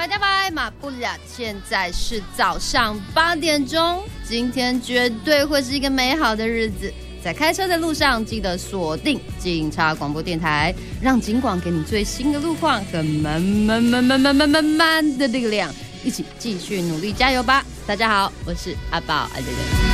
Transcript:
大白马不了，现在是早上8点钟，今天绝对会是一个美好的日子。在开车的路上，记得锁定警察广播电台，让警广给你最新的路况和满的力量，一起继续努力加油吧！大家好，我是阿宝阿德德。